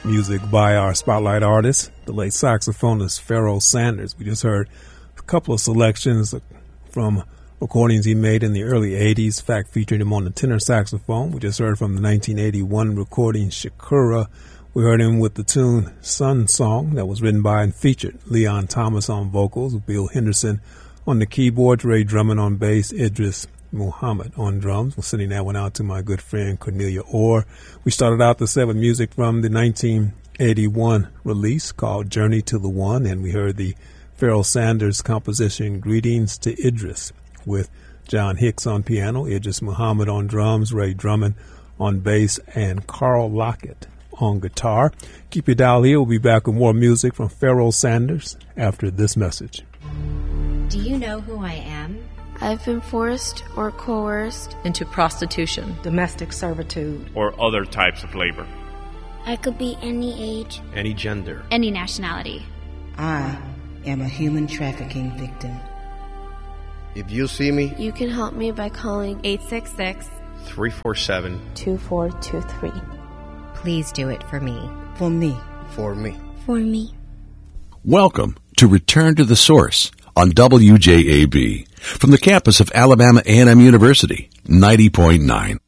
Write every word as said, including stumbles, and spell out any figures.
music by our spotlight artist, the late saxophonist Pharoah Sanders. We just heard a couple of selections from recordings he made in the early eighties, in fact, featured him on the tenor saxophone. We just heard from the nineteen eighty-one recording Shakura. We heard him with the tune Sun Song that was written by and featured Leon Thomas on vocals, Bill Henderson on the keyboards, Ray Drummond on bass, Idris Muhammad on drums. We're sending that one out to my good friend Cornelia Orr. We started out the set with music from the nineteen eighty-one release called Journey to the One, and we heard the Pharoah Sanders composition Greetings to Idris with John Hicks on piano, Idris Muhammad on drums, Ray Drummond on bass, and Carl Lockett on guitar. Keep your dial here. We'll be back with more music from Pharoah Sanders after this message. Do you know who I am? I've been forced or coerced into prostitution, domestic servitude, or other types of labor. I could be any age, any gender, any nationality. I am a human trafficking victim. If you see me, you can help me by calling eight six six, three four seven, two four two three. Please do it for me. For me. For me. For me. Welcome to Return to the Source on W J A B from the campus of Alabama A and M University, ninety point nine.